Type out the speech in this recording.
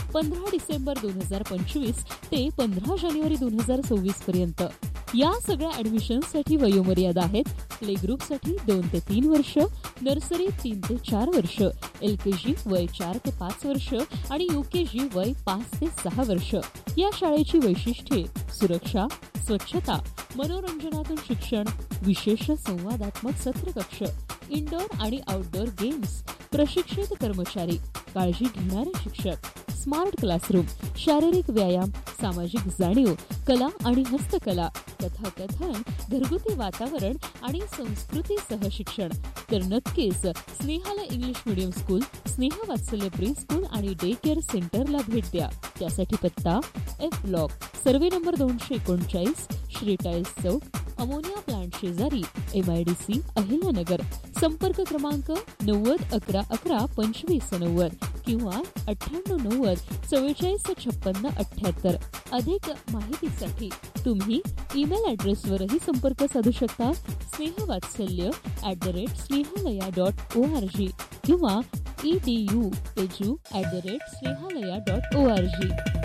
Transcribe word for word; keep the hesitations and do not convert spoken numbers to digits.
पंधरा डिसेंबर दोन हजार पंचवीस ते पंधरा जानेवारी दोन हजार सव्वीस पर्यंत. या सगळ्या ऍडमिशनसाठी वयोमर्यादा आहेत. प्ले ग्रुपसाठी दोन ते तीन वर्ष, नर्सरी तीन ते चार वर्ष, एल के जी वय चार ते पाच वर्ष आणि यू के जी वय पाच ते सहा वर्ष. या शाळेची वैशिष्ट्ये सुरक्षा, स्वच्छता, मनोरंजनातून शिक्षण, विशेष संवादात्मक सत्रकक्ष, इंडोर आणि आउटडोर गेम्स, प्रशिक्षित कर्मचारी, काळजी घेणारे शिक्षक, स्मार्ट क्लासरूम, शारीरिक व्यायाम, सामाजिक जाणीव, कला आणि हस्तकला, कथाकथन, घरगुती वातावरण आणि संस्कृतीसह शिक्षण. तर नक्कीच स्नेहाला इंग्लिश मीडियम स्कूल, स्नेह वात्सल्य प्री स्कूल आणि डे केअर सेंटरला भेट द्या. त्यासाठी पत्ता एफ ब्लॉक, सर्वे नंबर दोनशे एकोणचाळीस, श्री टाइल्स चौक, अमोनिया प्लांट शेजारी, M I D C, Ahilyanagar. संपर्क क्रमांक नव्वद अकरा अकरा पंचवीस नव्वद किंवा अठ्ठ्याण्णव नव्वद चव्वेचाळीस छप्पन्न अठ्ठ्याहत्तर. अधिक माहितीसाठी तुम्ही ईमेल ॲड्रेसवरही संपर्क साधू शकता. स्नेहवात्सल्य at the rate स्नेहालया dot O R G किंवा E D you edu at the rate स्नेहालया dot O R G.